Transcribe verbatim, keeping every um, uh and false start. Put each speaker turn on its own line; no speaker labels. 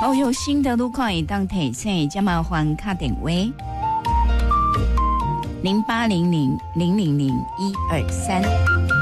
哦，有新的路况会当提醒，加麻烦打电话零八零零零零零一二三。